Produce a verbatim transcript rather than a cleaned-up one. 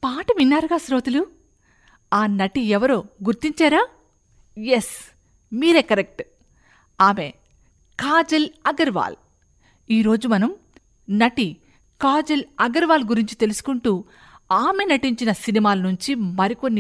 పాట విన్నారుగా శ్రోతలు? ఆ నటి ఎవరో గుర్తించారా? ఎస్, మీరే కరెక్ట్. ఆమె కాజల్ అగర్వాల్. ఈరోజు మనం నటి కాజల్ అగర్వాల్ గురించి తెలుసుకుంటూ ఆమె నటించిన సినిమాల నుంచి మరికొన్ని